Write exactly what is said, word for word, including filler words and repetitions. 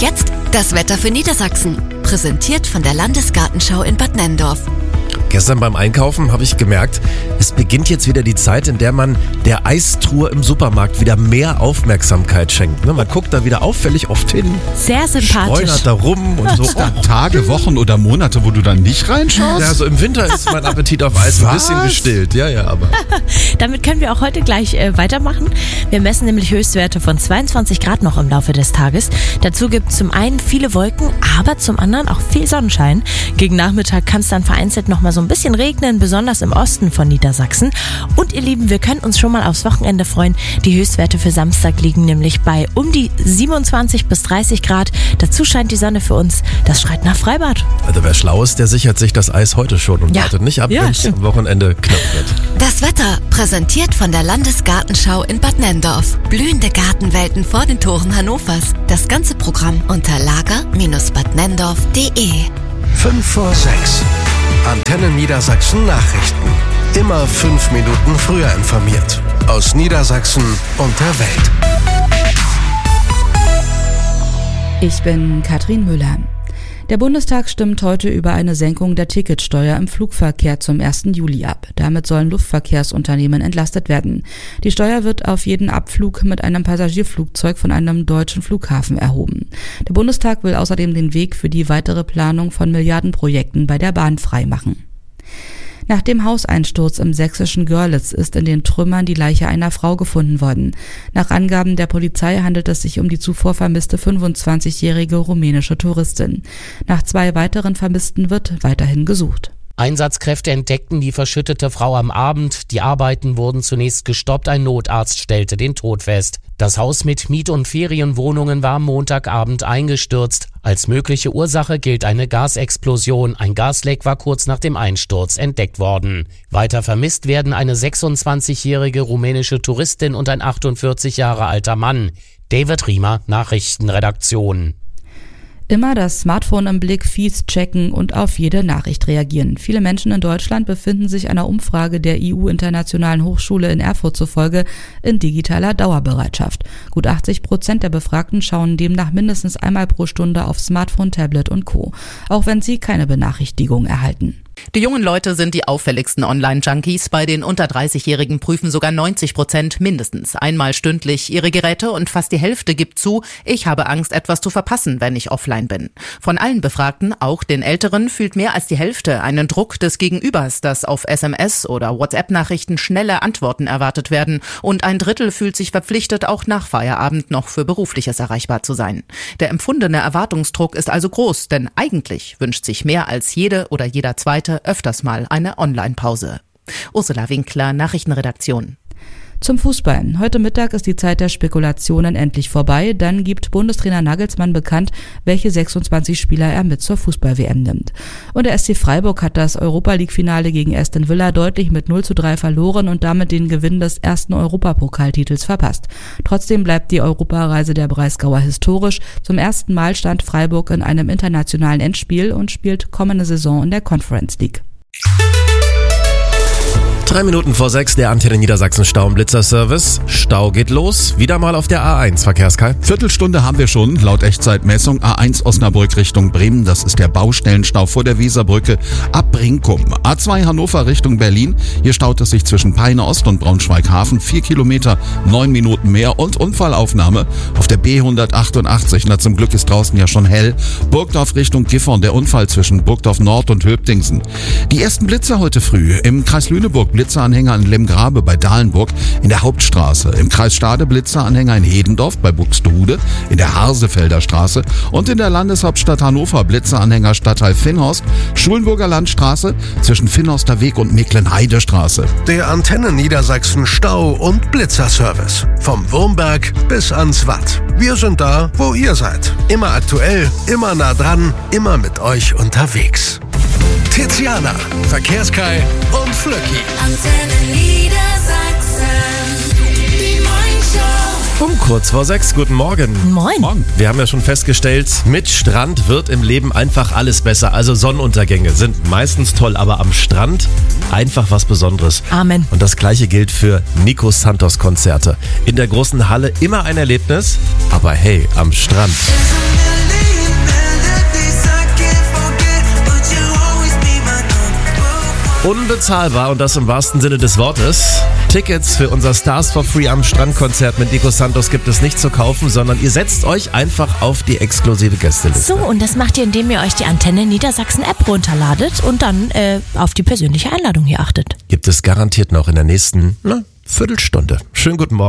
Und jetzt das Wetter für Niedersachsen. Präsentiert von der Landesgartenschau in Bad Nenndorf. Gestern beim Einkaufen habe ich gemerkt, es beginnt jetzt wieder die Zeit, in der man der Eistruhe im Supermarkt wieder mehr Aufmerksamkeit schenkt. Ne? Man guckt da wieder auffällig oft hin. Sehr sympathisch. Streunert da rum und so. Tage, Wochen oder Monate, wo du dann nicht reinschaust? Ja, so im Winter ist mein Appetit auf Eis ein bisschen gestillt. Ja, ja, aber. Damit können wir auch heute gleich äh, weitermachen. Wir messen nämlich Höchstwerte von zweiundzwanzig Grad noch im Laufe des Tages. Dazu gibt es zum einen viele Wolken, aber zum anderen auch viel Sonnenschein. Gegen Nachmittag kann es dann vereinzelt noch mal so ein bisschen regnen, besonders im Osten von Niedersachsen. Und ihr Lieben, wir können uns schon mal aufs Wochenende freuen. Die Höchstwerte für Samstag liegen nämlich bei um die siebenundzwanzig bis dreißig Grad. Dazu scheint die Sonne für uns. Das schreit nach Freibad. Also wer schlau ist, der sichert sich das Eis heute schon und Ja. wartet nicht ab, Ja, wenn es stimmt. am Wochenende knapp wird. Das Wetter, präsentiert von der Landesgartenschau in Bad Nenndorf. Blühende Gartenwelten vor den Toren Hannovers. Das ganze Programm unter lager Bindestrich bad nenndorf punkt de. fünf vor sechs. Antenne Niedersachsen Nachrichten. Immer fünf Minuten früher informiert. Aus Niedersachsen und der Welt. Ich bin Katrin Müller. Der Bundestag stimmt heute über eine Senkung der Ticketsteuer im Flugverkehr zum ersten Juli ab. Damit sollen Luftverkehrsunternehmen entlastet werden. Die Steuer wird auf jeden Abflug mit einem Passagierflugzeug von einem deutschen Flughafen erhoben. Der Bundestag will außerdem den Weg für die weitere Planung von Milliardenprojekten bei der Bahn freimachen. Nach dem Hauseinsturz im sächsischen Görlitz ist in den Trümmern die Leiche einer Frau gefunden worden. Nach Angaben der Polizei handelt es sich um die zuvor vermisste fünfundzwanzigjährige rumänische Touristin. Nach zwei weiteren Vermissten wird weiterhin gesucht. Einsatzkräfte entdeckten die verschüttete Frau am Abend. Die Arbeiten wurden zunächst gestoppt. Ein Notarzt stellte den Tod fest. Das Haus mit Miet- und Ferienwohnungen war am Montagabend eingestürzt. Als mögliche Ursache gilt eine Gasexplosion. Ein Gasleck war kurz nach dem Einsturz entdeckt worden. Weiter vermisst werden eine sechsundzwanzigjährige rumänische Touristin und ein achtundvierzig Jahre alter Mann. David Riemer, Nachrichtenredaktion. Immer das Smartphone im Blick, Feeds checken und auf jede Nachricht reagieren. Viele Menschen in Deutschland befinden sich einer Umfrage der I U-Internationalen Hochschule in Erfurt zufolge in digitaler Dauerbereitschaft. Gut achtzig Prozent der Befragten schauen demnach mindestens einmal pro Stunde auf Smartphone, Tablet und Co., auch wenn sie keine Benachrichtigung erhalten. Die jungen Leute sind die auffälligsten Online-Junkies. Bei den unter dreißigjährigen prüfen sogar neunzig Prozent mindestens einmal stündlich ihre Geräte und fast die Hälfte gibt zu, ich habe Angst, etwas zu verpassen, wenn ich offline bin. Von allen Befragten, auch den Älteren, fühlt mehr als die Hälfte einen Druck des Gegenübers, dass auf S M S oder WhatsApp-Nachrichten schnelle Antworten erwartet werden. Und ein Drittel fühlt sich verpflichtet, auch nach Feierabend noch für Berufliches erreichbar zu sein. Der empfundene Erwartungsdruck ist also groß, denn eigentlich wünscht sich mehr als jede oder jeder Zweite öfters mal eine Online-Pause. Ursula Winkler, Nachrichtenredaktion. Zum Fußball. Heute Mittag ist die Zeit der Spekulationen endlich vorbei. Dann gibt Bundestrainer Nagelsmann bekannt, welche sechsundzwanzig Spieler er mit zur Fußball-W M nimmt. Und der S C Freiburg hat das Europa-League-Finale gegen Aston Villa deutlich mit null zu drei verloren und damit den Gewinn des ersten Europapokaltitels verpasst. Trotzdem bleibt die Europareise der Breisgauer historisch. Zum ersten Mal stand Freiburg in einem internationalen Endspiel und spielt kommende Saison in der Conference League. Drei Minuten vor sechs, der Antenne Niedersachsen Stau- und Blitzer-Service. Stau geht los, wieder mal auf der A eins, Verkehrskai. Viertelstunde haben wir schon, laut Echtzeitmessung. A eins Osnabrück Richtung Bremen, das ist der Baustellenstau vor der Weserbrücke ab Brinkum. A zwei Hannover Richtung Berlin, hier staut es sich zwischen Peine Ost und Braunschweig-Hafen. Vier Kilometer, neun Minuten mehr und Unfallaufnahme auf der B hundertachtundachtzig. Na, zum Glück ist draußen ja schon hell. Burgdorf Richtung Gifhorn, der Unfall zwischen Burgdorf Nord und Höbdingsen. Die ersten Blitzer heute früh im Kreis Lüneburg. Blitzeranhänger in Lemgrabe bei Dahlenburg in der Hauptstraße, im Kreis Stade Blitzeranhänger in Hedendorf bei Buxtehude in der Harsefelder Straße und in der Landeshauptstadt Hannover Blitzeranhänger Stadtteil Finnhorst, Schulenburger Landstraße zwischen Finnhorster Weg und Mecklenheidestraße. Der Antenne Niedersachsen Stau- und Blitzerservice. Vom Wurmberg bis ans Watt. Wir sind da, wo ihr seid. Immer aktuell, immer nah dran, immer mit euch unterwegs. Tiziana, Verkehrskai und Flöcki. Antenne Niedersachsen, die Morningshow. Um kurz vor sechs, guten Morgen. Moin. Morgen. Wir haben ja schon festgestellt, mit Strand wird im Leben einfach alles besser. Also Sonnenuntergänge sind meistens toll, aber am Strand einfach was Besonderes. Amen. Und das Gleiche gilt für Nico Santos Konzerte. In der großen Halle immer ein Erlebnis, aber hey, am Strand. Unbezahlbar und das im wahrsten Sinne des Wortes. Tickets für unser Stars for Free am Strandkonzert mit Nico Santos gibt es nicht zu kaufen, sondern ihr setzt euch einfach auf die exklusive Gästeliste. So, und das macht ihr, indem ihr euch die Antenne Niedersachsen App runterladet und dann äh, auf die persönliche Einladung hier achtet. Gibt es garantiert noch in der nächsten na, Viertelstunde. Schönen guten Morgen.